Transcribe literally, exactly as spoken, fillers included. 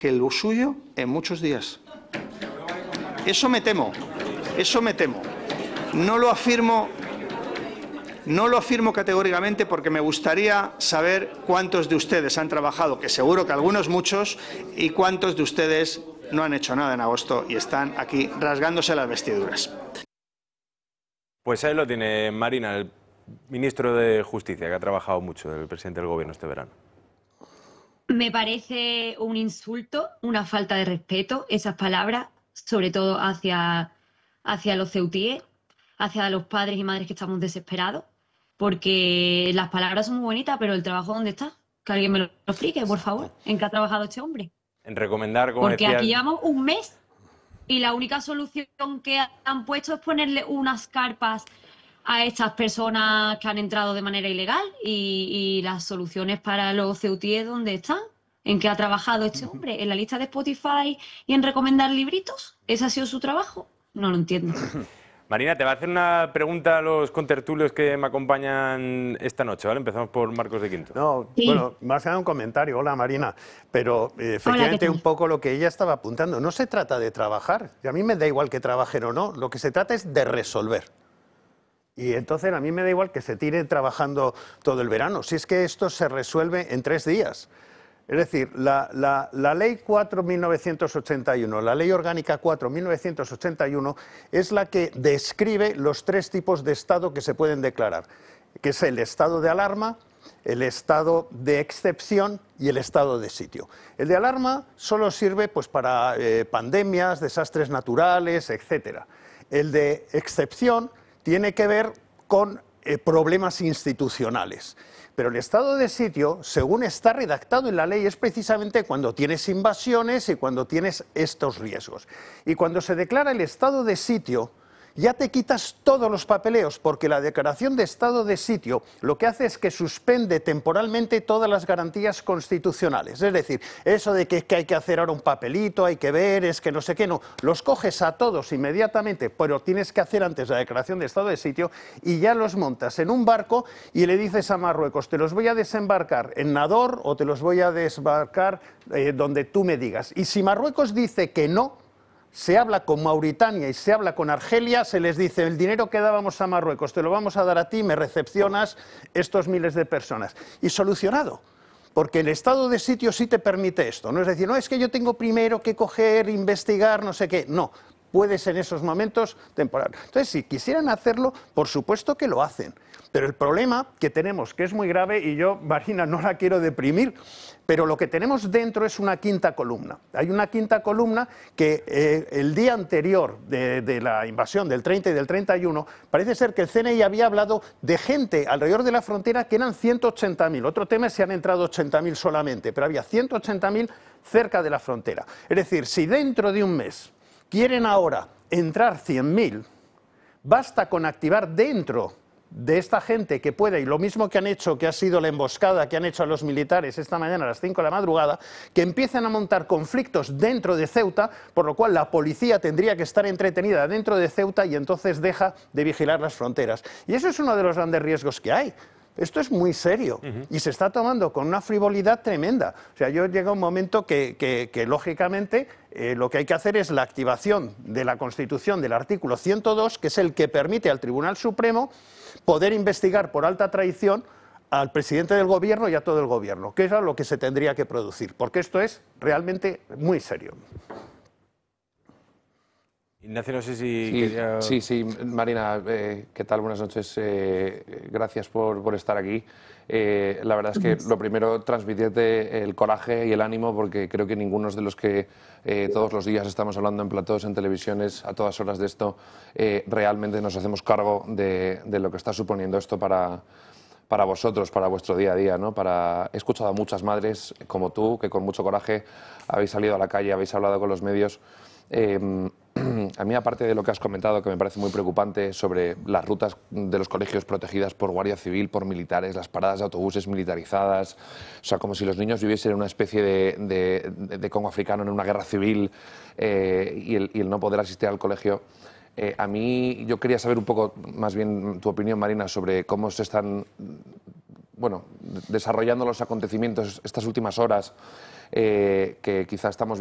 que lo suyo en muchos días. Eso me temo, eso me temo. No lo afirmo, no lo afirmo categóricamente porque me gustaría saber cuántos de ustedes han trabajado, que seguro que algunos muchos, y cuántos de ustedes no han hecho nada en agosto y están aquí rasgándose las vestiduras. Pues ahí lo tiene Marina, el ministro de Justicia, que ha trabajado mucho, el presidente del Gobierno este verano. Me parece un insulto, una falta de respeto, esas palabras, sobre todo hacia, hacia los ceutíes, hacia los padres y madres que estamos desesperados, porque las palabras son muy bonitas, pero el trabajo, ¿dónde está? Que alguien me lo explique, por favor, ¿en qué ha trabajado este hombre? En recomendar, como Porque decías... aquí llevamos un mes y la única solución que han puesto es ponerle unas carpas a estas personas que han entrado de manera ilegal y, y las soluciones para los ceutíes, ¿dónde están? ¿En qué ha trabajado este hombre? ¿En la lista de Spotify y en recomendar libritos? ¿Ese ha sido su trabajo? No lo entiendo. Marina, te va a hacer una pregunta a los contertulios que me acompañan esta noche, ¿vale? Empezamos por Marcos de Quinto. No, Sí. bueno, más que nada un comentario. Hola, Marina. Pero eh, efectivamente Hola, un poco lo que ella estaba apuntando. No se trata de trabajar. Y a mí me da igual que trabajen o no. Lo que se trata es de resolver. Y entonces a mí me da igual que se tire trabajando todo el verano. Si es que esto se resuelve en tres días. Es decir, la, la, la Ley cuatro barra mil novecientos ochenta y uno, la Ley Orgánica cuatro barra mil novecientos ochenta y uno, es la que describe los tres tipos de estado que se pueden declarar, que es el estado de alarma, el estado de excepción y el estado de sitio. El de alarma solo sirve pues, para eh, pandemias, desastres naturales, etcétera. El de excepción tiene que ver con eh, problemas institucionales. Pero el estado de sitio, según está redactado en la ley, es precisamente cuando tienes invasiones y cuando tienes estos riesgos. Y cuando se declara el estado de sitio, ya te quitas todos los papeleos, porque la declaración de estado de sitio lo que hace es que suspende temporalmente todas las garantías constitucionales. Es decir, eso de que, que hay que hacer ahora un papelito, hay que ver, es que no sé qué, no. Los coges a todos inmediatamente, pero tienes que hacer antes la declaración de estado de sitio y ya los montas en un barco y le dices a Marruecos, te los voy a desembarcar en Nador o te los voy a desembarcar eh, donde tú me digas. Y si Marruecos dice que no, se habla con Mauritania y se habla con Argelia, se les dice el dinero que dábamos a Marruecos te lo vamos a dar a ti, me recepcionas estos miles de personas. Y solucionado, porque el estado de sitio sí te permite esto, no es decir, no, es que yo tengo primero que coger, investigar, no sé qué, no, puedes en esos momentos temporal. Entonces, si quisieran hacerlo, por supuesto que lo hacen. Pero el problema que tenemos, que es muy grave, y yo, Marina, no la quiero deprimir, pero lo que tenemos dentro es una quinta columna. Hay una quinta columna que eh, el día anterior de, de la invasión del treinta y del treinta y uno, parece ser que el C N I había hablado de gente alrededor de la frontera que eran ciento ochenta mil. Otro tema es si han entrado ochenta mil solamente, pero había ciento ochenta mil cerca de la frontera. Es decir, si dentro de un mes quieren ahora entrar cien mil, basta con activar dentro de esta gente que pueda, y lo mismo que han hecho, que ha sido la emboscada que han hecho a los militares esta mañana a las cinco de la madrugada, que empiecen a montar conflictos dentro de Ceuta, por lo cual la policía tendría que estar entretenida dentro de Ceuta y entonces deja de vigilar las fronteras. Y eso es uno de los grandes riesgos que hay. Esto es muy serio uh-huh. y se está tomando con una frivolidad tremenda. O sea, yo llega un momento que, que, que lógicamente, eh, lo que hay que hacer es la activación de la Constitución del artículo ciento dos, que es el que permite al Tribunal Supremo poder investigar por alta traición al presidente del Gobierno y a todo el Gobierno, que es lo que se tendría que producir, porque esto es realmente muy serio. Ignacio, no sé si sí, quería... Sí, sí, Marina, eh, ¿qué tal? Buenas noches. Eh, gracias por, por estar aquí. Eh, la verdad es que lo primero, transmitirte el coraje y el ánimo, porque creo que ninguno de los que eh, todos los días estamos hablando en platós, en televisiones, a todas horas de esto, eh, realmente nos hacemos cargo de, de lo que está suponiendo esto para, para vosotros, para vuestro día a día, ¿no? Para... He escuchado a muchas madres como tú, que con mucho coraje habéis salido a la calle, habéis hablado con los medios. Eh, a mí, aparte de lo que has comentado, que me parece muy preocupante, sobre las rutas de los colegios protegidas por Guardia Civil, por militares, las paradas de autobuses militarizadas, o sea, como si los niños viviesen en una especie de, de, de Congo africano, en una guerra civil, eh, y, el, y el no poder asistir al colegio. Eh, a mí, yo quería saber un poco, más bien, tu opinión, Marina, sobre cómo se están, bueno, desarrollando los acontecimientos estas últimas horas eh, que quizá estamos